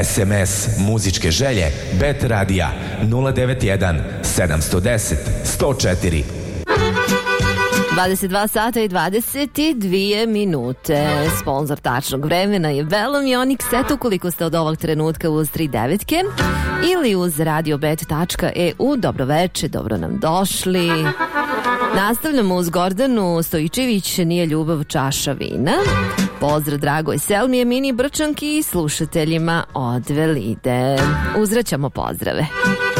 SMS muzičke želje Bet Radija 091 710 104. 22 sata i 22 minute. Sponzor tačnog vremena je Velom Set. Ukoliko ste od ovog trenutka uz 39 ili uz radiobet.eu, dobro veče, dobro nam došli. Nastavljamo uz Gordanu Stojičević, Nije ljubav čaša vina. Pozdrav dragoj Selmi, Mini Brčanki i slušateljima od Velide. Uzvraćamo pozdrave.